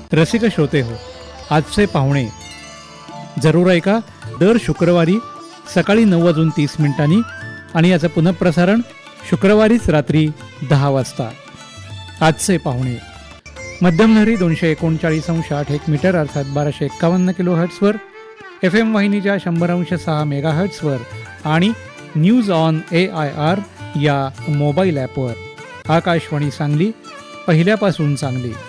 रसिक श्रोते हो, आजचे पाहुणे जरूर ऐका दर शुक्रवारी सकाळी 9:30 आणि याचं पुनःप्रसारण शुक्रवारीच रात्री 10 वाजता. आजचे पाहुणे मध्यमलहरी 239.8 मीटर अर्थात 1251 किलोहर्ट्झवर, FM वाहिनीच्या 100.6 मेगाहर्ट्झवर आणि न्यूज ऑन AIR या मोबाईल ॲपवर. आकाशवाणी सांगली, पहिल्यापासून चांगली.